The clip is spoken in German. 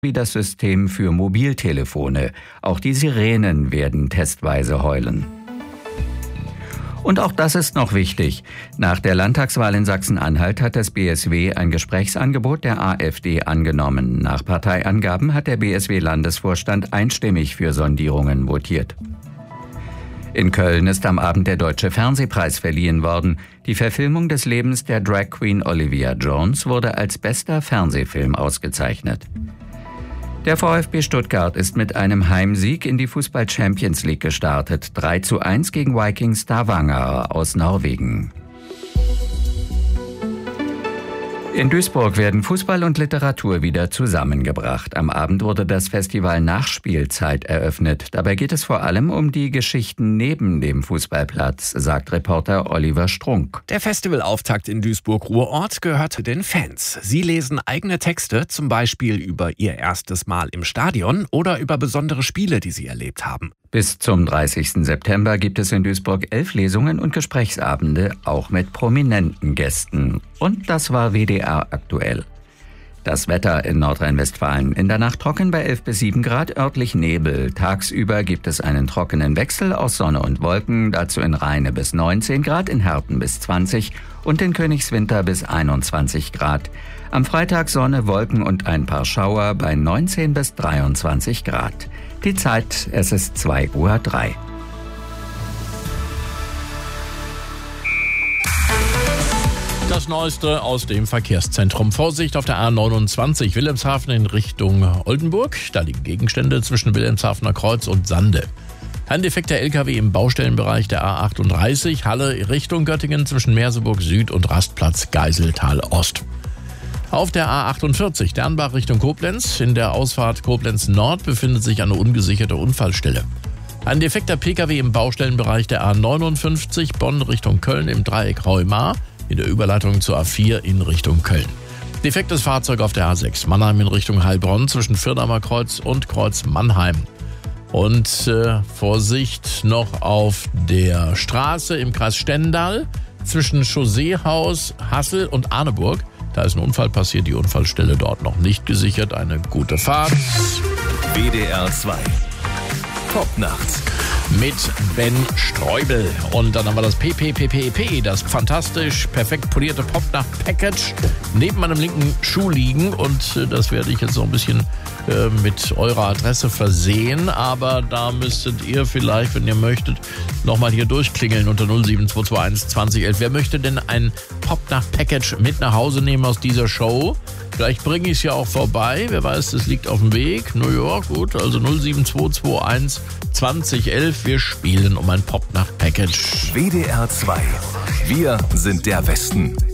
wie das System für Mobiltelefone. Auch die Sirenen werden testweise heulen. Und auch das ist noch wichtig. Nach der Landtagswahl in Sachsen-Anhalt hat das BSW ein Gesprächsangebot der AfD angenommen. Nach Parteiangaben hat der BSW-Landesvorstand einstimmig für Sondierungen votiert. In Köln ist am Abend der Deutsche Fernsehpreis verliehen worden. Die Verfilmung des Lebens der Drag Queen Olivia Jones wurde als bester Fernsehfilm ausgezeichnet. Der VfB Stuttgart ist mit einem Heimsieg in die Fußball-Champions League gestartet. 3:1 gegen Viking Stavanger aus Norwegen. In Duisburg werden Fußball und Literatur wieder zusammengebracht. Am Abend wurde das Festival Nachspielzeit eröffnet. Dabei geht es vor allem um die Geschichten neben dem Fußballplatz, sagt Reporter Oliver Strunk. Der Festivalauftakt in Duisburg-Ruhrort gehört den Fans. Sie lesen eigene Texte, zum Beispiel über ihr erstes Mal im Stadion oder über besondere Spiele, die sie erlebt haben. Bis zum 30. September gibt es in Duisburg 11 Lesungen und Gesprächsabende, auch mit prominenten Gästen. Und das war WDR aktuell. Das Wetter in Nordrhein-Westfalen. In der Nacht trocken bei 11 bis 7 Grad, örtlich Nebel. Tagsüber gibt es einen trockenen Wechsel aus Sonne und Wolken, dazu in Rheine bis 19 Grad, in Herten bis 20 und in Königswinter bis 21 Grad. Am Freitag Sonne, Wolken und ein paar Schauer bei 19 bis 23 Grad. Die Zeit, es ist 2:03 Uhr. Das Neueste aus dem Verkehrszentrum. Vorsicht auf der A29 Wilhelmshaven in Richtung Oldenburg. Da liegen Gegenstände zwischen Wilhelmshavener Kreuz und Sande. Ein defekter LKW im Baustellenbereich der A38 Halle Richtung Göttingen zwischen Merseburg Süd und Rastplatz Geiseltal Ost. Auf der A48 Dernbach Richtung Koblenz. In der Ausfahrt Koblenz Nord befindet sich eine ungesicherte Unfallstelle. Ein defekter Pkw im Baustellenbereich der A59 Bonn Richtung Köln im Dreieck Heumar in der Überleitung zur A4 in Richtung Köln. Defektes Fahrzeug auf der A6 Mannheim in Richtung Heilbronn zwischen Firdamer Kreuz und Kreuz Mannheim. Und Vorsicht noch auf der Straße im Kreis Stendal zwischen Chausseehaus, Hassel und Arneburg. Da ist ein Unfall passiert, die Unfallstelle dort noch nicht gesichert. Eine gute Fahrt. WDR 2 Popnacht Mit Ben Streubel. Und dann haben wir das PPPPP, das fantastisch perfekt polierte Popnacht-Package neben meinem linken Schuh liegen. Und das werde ich jetzt so ein bisschen mit eurer Adresse versehen. Aber da müsstet ihr vielleicht, wenn ihr möchtet, nochmal hier durchklingeln unter 07221 2011. Wer möchte denn ein Popnacht-Package mit nach Hause nehmen aus dieser Show? Vielleicht bringe ich es ja auch vorbei. Wer weiß, es liegt auf dem Weg. New York, gut. Also 07221 2011. Wir spielen um ein Popnacht-Package. WDR 2. Wir sind der Westen.